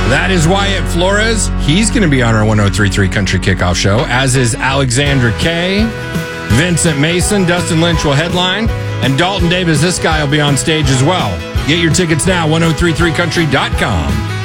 That is Wyatt Flores. He's going to be on our 103.3 Country Kickoff Show, as is Alexandra Kay, Vincent Mason, Dustin Lynch will headline, and Dalton Davis, this guy will be on stage as well. Get your tickets now, 1033country.com.